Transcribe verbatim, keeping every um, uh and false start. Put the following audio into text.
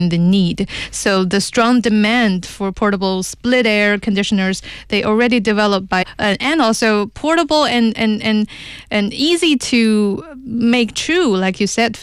the need. So the strong demand for portable split air conditioners, they already developed by uh, and also portable and and and and easy to make true, like you said,